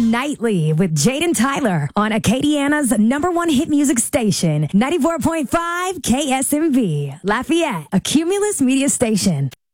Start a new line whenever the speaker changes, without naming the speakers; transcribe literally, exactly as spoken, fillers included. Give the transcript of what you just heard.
Nightly with Jaden Tyler on Acadiana's number one hit music station, ninety-four point five K S M V, Lafayette, a Cumulus media station.